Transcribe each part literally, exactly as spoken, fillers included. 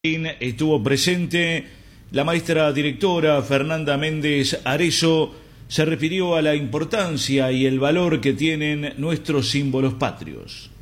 Estuvo presente la maestra directora Fernanda Méndez Arezzo. Se refirió a la importancia y el valor que tienen nuestros símbolos patrios.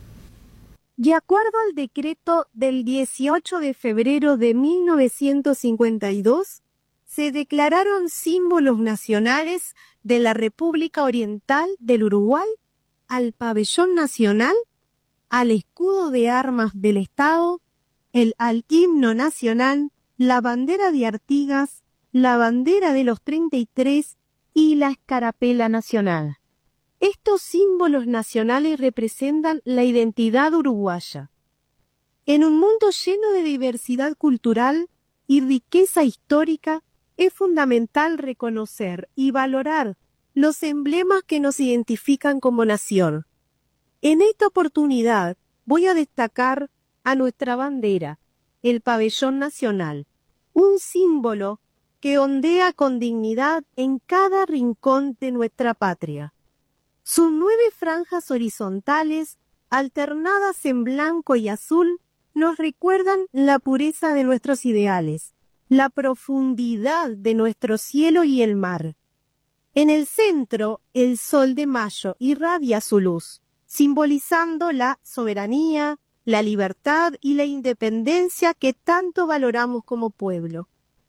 De acuerdo al decreto del dieciocho de febrero de mil novecientos cincuenta y dos, se declararon símbolos nacionales de la República Oriental del Uruguay al pabellón nacional, al escudo de armas del Estado, el al himno nacional, la bandera de Artigas, la bandera de los treinta y tres y la escarapela nacional. Estos símbolos nacionales representan la identidad uruguaya. En un mundo lleno de diversidad cultural y riqueza histórica, es fundamental reconocer y valorar los emblemas que nos identifican como nación. En esta oportunidad voy a destacar a nuestra bandera, el pabellón nacional, un símbolo que ondea con dignidad en cada rincón de nuestra patria. Sus nueve franjas horizontales, alternadas en blanco y azul, nos recuerdan la pureza de nuestros ideales, la profundidad de nuestro cielo y el mar. En el centro, el sol de mayo irradia su luz, simbolizando la soberanía, la libertad y la independencia que tanto valoramos como pueblo.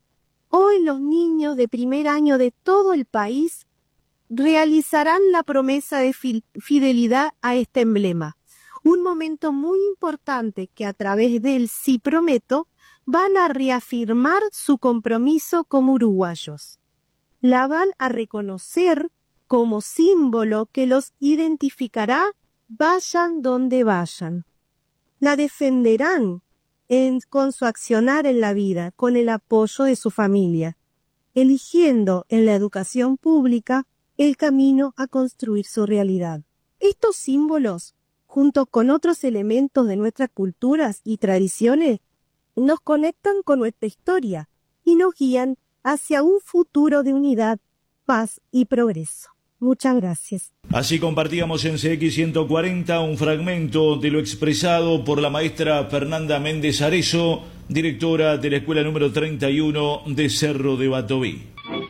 Hoy los niños de primer año de todo el país realizarán la promesa de fidelidad a este emblema, un momento muy importante que a través del sí prometo van a reafirmar su compromiso como uruguayos. La van a reconocer como símbolo que los identificará vayan donde vayan. La defenderán en, con su accionar en la vida, con el apoyo de su familia, eligiendo en la educación pública el camino a construir su realidad. Estos símbolos, junto con otros elementos de nuestras culturas y tradiciones, nos conectan con nuestra historia y nos guían hacia un futuro de unidad, paz y progreso. Muchas gracias. Así compartíamos en C X ciento cuarenta un fragmento de lo expresado por la maestra Fernanda Méndez Arezzo, directora de la escuela número treinta y uno de Cerro de Batoví.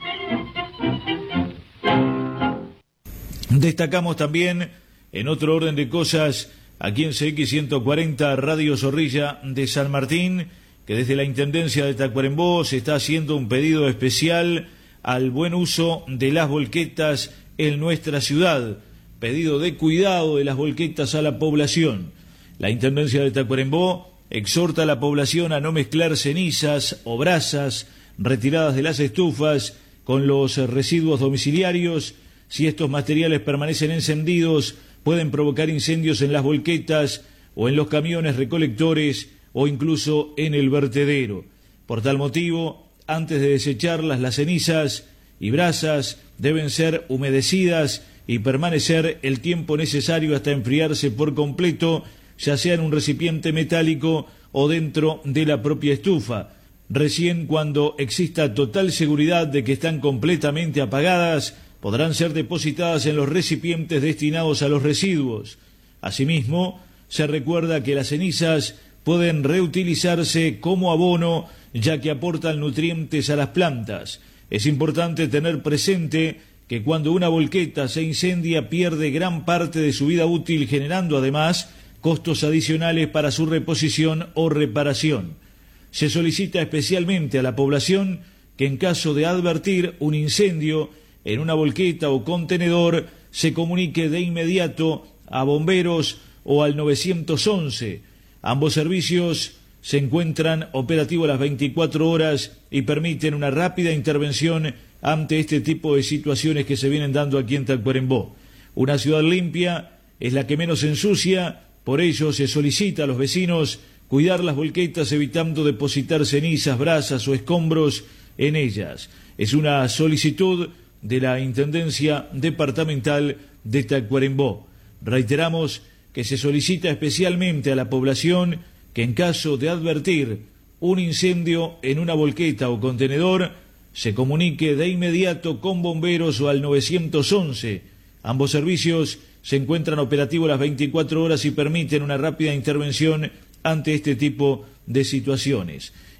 Destacamos también, en otro orden de cosas, aquí en C X ciento cuarenta Radio Zorrilla de San Martín, que desde la Intendencia de Tacuarembó se está haciendo un pedido especial al buen uso de las volquetas en nuestra ciudad, pedido de cuidado de las volquetas a la población. La Intendencia de Tacuarembó exhorta a la población a no mezclar cenizas o brasas retiradas de las estufas con los residuos domiciliarios. Si estos materiales permanecen encendidos, pueden provocar incendios en las volquetas o en los camiones recolectores o incluso en el vertedero. Por tal motivo, antes de desecharlas, las cenizas y brasas deben ser humedecidas y permanecer el tiempo necesario hasta enfriarse por completo, ya sea en un recipiente metálico o dentro de la propia estufa. Recién cuando exista total seguridad de que están completamente apagadas, podrán ser depositadas en los recipientes destinados a los residuos. Asimismo, se recuerda que las cenizas pueden reutilizarse como abono, ya que aportan nutrientes a las plantas. Es importante tener presente que cuando una volqueta se incendia pierde gran parte de su vida útil, generando además costos adicionales para su reposición o reparación. Se solicita especialmente a la población que en caso de advertir un incendio en una volqueta o contenedor se comunique de inmediato a bomberos o al nueve once. Ambos servicios se encuentran operativos las veinticuatro horas y permiten una rápida intervención ante este tipo de situaciones que se vienen dando aquí en Tacuarembó. Una ciudad limpia es la que menos ensucia, por ello se solicita a los vecinos cuidar las volquetas evitando depositar cenizas, brasas o escombros en ellas. Es una solicitud de la Intendencia Departamental de Tacuarembó. Reiteramos que se solicita especialmente a la población que en caso de advertir un incendio en una volqueta o contenedor, se comunique de inmediato con bomberos o al nueve once. Ambos servicios se encuentran operativos las veinticuatro horas y permiten una rápida intervención ante este tipo de situaciones.